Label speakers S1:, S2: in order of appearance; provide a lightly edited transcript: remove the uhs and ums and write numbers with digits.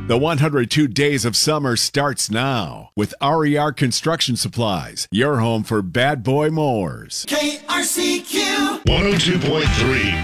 S1: The 102 Days of Summer starts now with RER Construction Supplies, your home for bad boy mowers.
S2: KRCQ
S3: 102.3